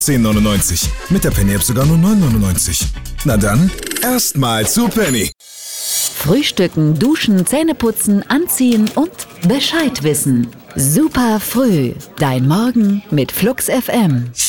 10,99. Mit der Penny-App sogar nur 9,99. Na dann, erstmal zu Penny. Frühstücken, duschen, Zähneputzen, anziehen und Bescheid wissen. Super früh. Dein Morgen mit Flux FM.